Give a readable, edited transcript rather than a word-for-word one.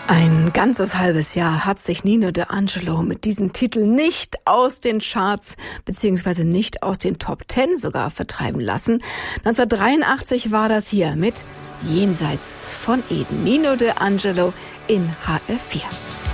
Ein ganzes halbes Jahr hat sich Nino D'Angelo mit diesem Titel nicht aus den Charts beziehungsweise nicht aus den Top 10 sogar vertreiben lassen. 1983 war das hier mit Jenseits von Eden. Nino D'Angelo in HR4.